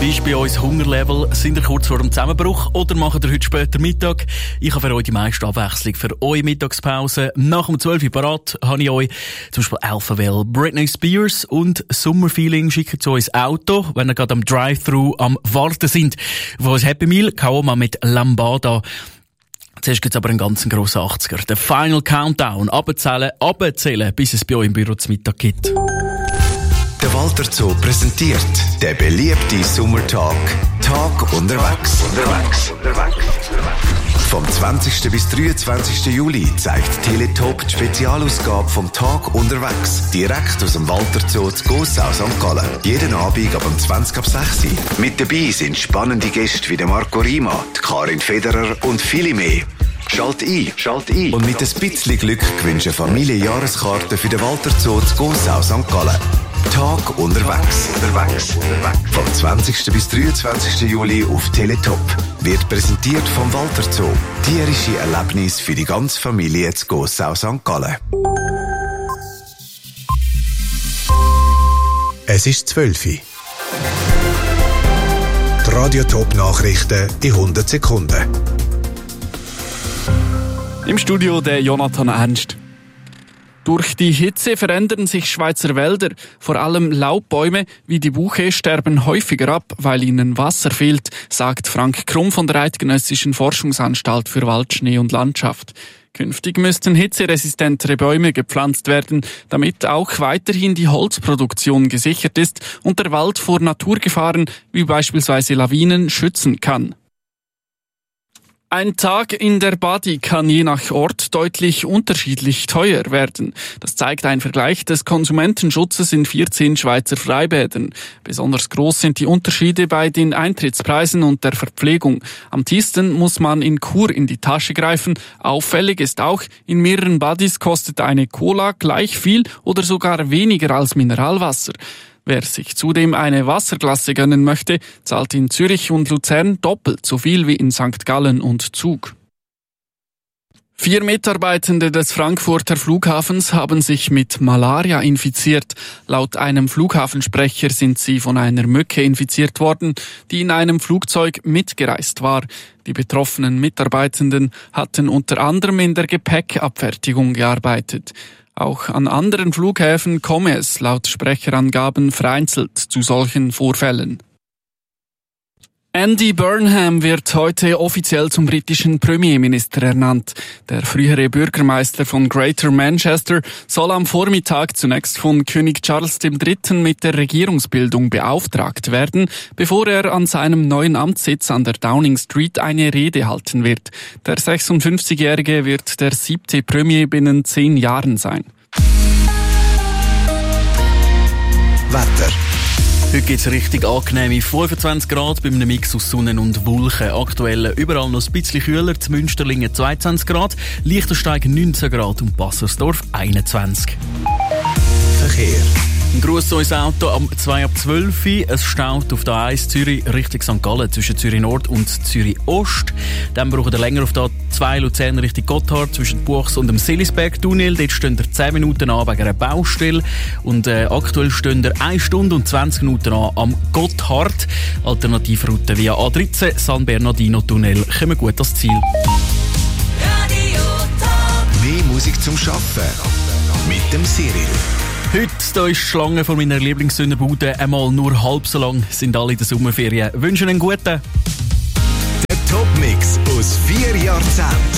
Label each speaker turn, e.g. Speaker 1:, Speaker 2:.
Speaker 1: Wie ist bei uns Hungerlevel? Sind ihr kurz vor dem Zusammenbruch oder machen ihr heute später Mittag? Ich habe für euch die meiste Abwechslung für eure Mittagspause. Nach um 12 Uhr parat habe ich euch zum Beispiel Alphaville, Britney Spears und Summerfeeling schicken zu uns Auto, wenn ihr gerade am Drive-Thru am Warten sind. Auf uns Happy Meal, Kaoma mit Lambada. Zuerst gibt's aber einen ganz grossen 80er. Der Final Countdown. Abzählen, bis es bei euch im Büro zum Mittag gibt.
Speaker 2: Der Walter Zoo präsentiert den beliebten Sommertag. Tag unterwegs. Vom 20. bis 23. Juli zeigt Teletop die Spezialausgabe vom Tag unterwegs. Direkt aus dem Walter Zoo zu Gossau, St. Gallen. Jeden Abend ab 20 ab 6 Uhr. Mit dabei sind spannende Gäste wie der Marco Rima, die Karin Federer und viele mehr. Schalt ein. Und mit ein bisschen Glück gewinnst du eine Familienjahreskarte für den Walter Zoo zu Gossau, St. Gallen. Tag unterwegs. Vom 20. bis 23. Juli auf Teletop. Wird präsentiert vom Walter Zoo. Tierische Erlebnis für die ganze Familie zu Gossau, St. Gallen. Es ist 12 Uhr. Die Radio-Top-Nachrichten in 100 Sekunden.
Speaker 3: Im Studio der Jonathan Ernst. Durch die Hitze verändern sich Schweizer Wälder. Vor allem Laubbäume wie die Buche sterben häufiger ab, weil ihnen Wasser fehlt, sagt Frank Krumm von der Eidgenössischen Forschungsanstalt für Wald, Schnee und Landschaft. Künftig müssten hitzeresistentere Bäume gepflanzt werden, damit auch weiterhin die Holzproduktion gesichert ist und der Wald vor Naturgefahren wie beispielsweise Lawinen schützen kann. Ein Tag in der Badi kann je nach Ort deutlich unterschiedlich teuer werden. Das zeigt ein Vergleich des Konsumentenschutzes in 14 Schweizer Freibädern. Besonders groß sind die Unterschiede bei den Eintrittspreisen und der Verpflegung. Am tiefsten muss man in Chur in die Tasche greifen. Auffällig ist auch, in mehreren Badis kostet eine Cola gleich viel oder sogar weniger als Mineralwasser. Wer sich zudem eine Wasserglasse gönnen möchte, zahlt in Zürich und Luzern doppelt so viel wie in St. Gallen und Zug. 4 Mitarbeitende des Frankfurter Flughafens haben sich mit Malaria infiziert. Laut einem Flughafensprecher sind sie von einer Mücke infiziert worden, die in einem Flugzeug mitgereist war. Die betroffenen Mitarbeitenden hatten unter anderem in der Gepäckabfertigung gearbeitet. Auch an anderen Flughäfen komme es laut Sprecherangaben vereinzelt zu solchen Vorfällen. Andy Burnham wird heute offiziell zum britischen Premierminister ernannt. Der frühere Bürgermeister von Greater Manchester soll am Vormittag zunächst von König Charles III. Mit der Regierungsbildung beauftragt werden, bevor er an seinem neuen Amtssitz an der Downing Street eine Rede halten wird. Der 56-Jährige wird der 7. Premier binnen 10 Jahren sein.
Speaker 2: Wetter.
Speaker 1: Heute gibt es richtig angenehme 25 Grad bei einem Mix aus Sonne und Wolken. Aktuell überall noch ein bisschen kühler, zu Münsterlingen 22 Grad, Liechtensteig 19 Grad und Bassersdorf 21.
Speaker 2: Verkehr.
Speaker 1: Ein Gruß zu unserem Auto am 2 ab 12 Uhr. Es staut auf der A1 Zürich Richtung St. Gallen zwischen Zürich Nord und Zürich Ost. Dann braucht ihr länger auf der A2 Luzern Richtung Gotthard zwischen Buchs und dem Seelisberg-Tunnel. Dort stehen ihr 10 Minuten an wegen einer Baustelle. Und aktuell stehen ihr 1 Stunde und 20 Minuten an am Gotthard. Alternativroute via A13 San Bernardino-Tunnel kommen gut ans Ziel.
Speaker 2: Mehr Musik zum Arbeiten mit dem Cyril.
Speaker 1: Heute da ist die Schlange von meiner Lieblingssündenbude einmal nur halb so lang, sind alle in der Sommerferien. Wünschen einen guten.
Speaker 2: Der Top-Mix aus 4 Jahrzehnten.